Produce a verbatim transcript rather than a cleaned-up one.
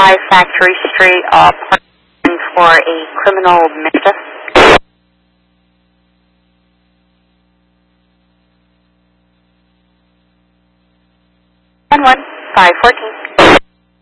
five Factory Street, uh, for a criminal mischief. one one five fourteen.